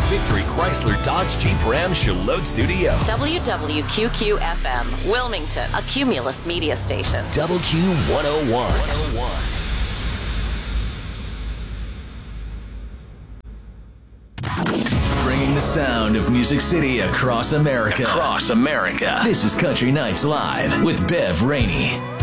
Victory Chrysler Dodge Jeep Ram Charlotte Studio. WWQQ-FM, Wilmington, a Cumulus media station. WQ101. Bringing the sound of Music City across America. This is Country Nights Live with Bev Rainey.